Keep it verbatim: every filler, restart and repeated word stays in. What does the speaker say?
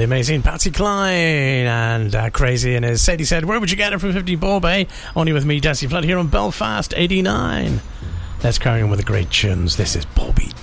the amazing Patsy Cline and uh, Crazy and his Sadie said, where would you get it from fifty Ball Bay? Only with me, Desi Flood, here on Belfast eighty-nine. Let's carry on with the great tunes. This is Bobby